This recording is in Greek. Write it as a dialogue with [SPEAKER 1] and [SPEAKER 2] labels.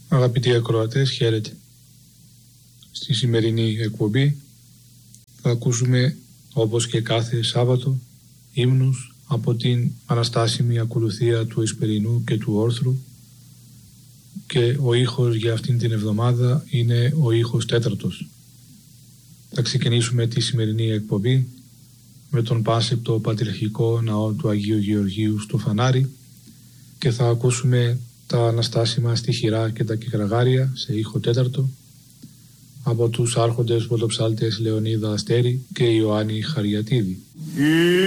[SPEAKER 1] Αγαπητοί ακροατές, χαίρετε. Στη σημερινή εκπομπή θα ακούσουμε, όπως και κάθε Σάββατο, ύμνους από την αναστάσιμη ακολουθία του Εσπερινού και του Όρθρου, και ο ήχος για αυτήν την εβδομάδα είναι ο ήχος 4. Θα ξεκινήσουμε τη σημερινή εκπομπή με τον πάσεπτο πατριαρχικό ναό του Αγίου Γεωργίου στο Φανάρι και θα ακούσουμε τα αναστάσιμα στιχηρά και τα κεκραγάρια σε ήχο 4 από τους άρχοντες πρωτοψάλτες Λεωνίδα Αστέρη και Ιωάννη Χαριατίδη.